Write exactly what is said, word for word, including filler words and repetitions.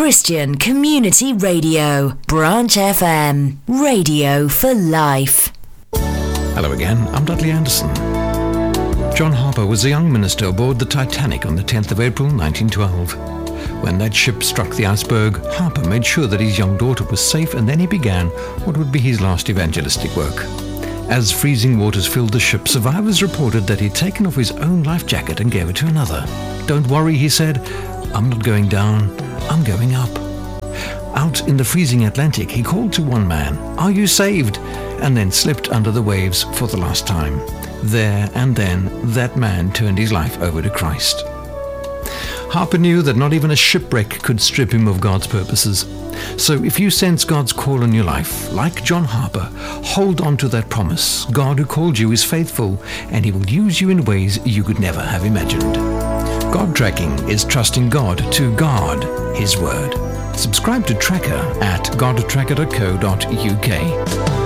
Christian Community Radio, Branch F M, radio for life. Hello again, I'm Dudley Anderson. John Harper was a young minister aboard the Titanic on the tenth of April nineteen twelve. When that ship struck the iceberg, Harper made sure that his young daughter was safe, and then he began what would be his last evangelistic work. As freezing waters filled the ship, survivors reported that he'd taken off his own life jacket and gave it to another. "Don't worry," he said, "I'm not going down, I'm going up." Out in the freezing Atlantic, he called to one man, "Are you saved?" and then slipped under the waves for the last time. There and then, that man turned his life over to Christ. Harper knew that not even a shipwreck could strip him of God's purposes. So if you sense God's call on your life, like John Harper, hold on to that promise. God who called you is faithful, and he will use you in ways you could never have imagined. God Tracking is trusting God to guard his word. Subscribe to Tracker at god tracker dot co dot uk.